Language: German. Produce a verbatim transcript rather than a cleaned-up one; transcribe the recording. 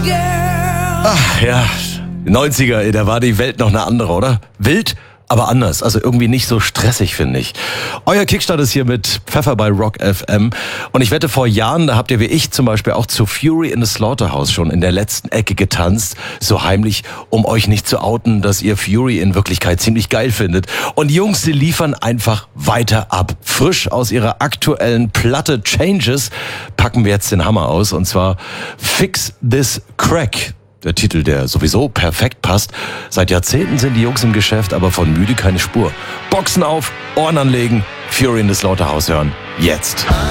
Ach ja, neunziger, da war die Welt noch eine andere, oder? Wild, aber anders. Also irgendwie nicht so stressig, finde ich. Euer Kickstart ist hier mit Pfeffer bei Rock F M. Und ich wette, vor Jahren, da habt ihr wie ich zum Beispiel auch zu Fury in the Slaughterhouse schon in der letzten Ecke getanzt. So heimlich, um euch nicht zu outen, dass ihr Fury in Wirklichkeit ziemlich geil findet. Und die Jungs, die liefern einfach weiter ab. Frisch aus ihrer aktuellen Platte Changes packen wir jetzt den Hammer aus. Und zwar Fix This Crack. Der Titel, der sowieso perfekt passt. Seit Jahrzehnten sind die Jungs im Geschäft, aber von müde keine Spur. Boxen auf, Ohren anlegen, Fury in the Slaughterhouse hören. Jetzt.